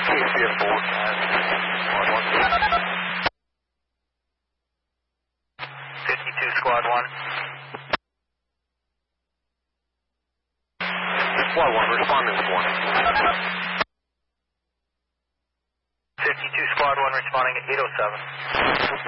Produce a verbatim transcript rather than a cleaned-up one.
fifty-two Squad one. Squad one, respond this morning. fifty-two Squad one responding at eight oh seven.